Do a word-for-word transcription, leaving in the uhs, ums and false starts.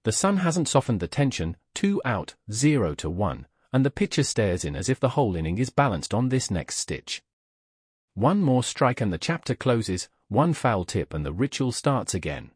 The sun hasn't softened the tension, two out, zero to one, and the pitcher stares in as if the whole inning is balanced on this next stitch. One more strike and the chapter closes, one foul tip and the ritual starts again.